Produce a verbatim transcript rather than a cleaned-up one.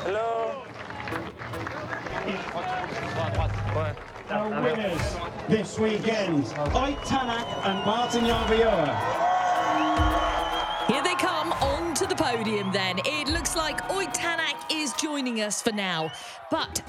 Hello. Our winners this weekend, Oyt Tanak and Martin Yarvioa. Here they come onto the podium then. It looks like Oyt Tanak is joining us for now. But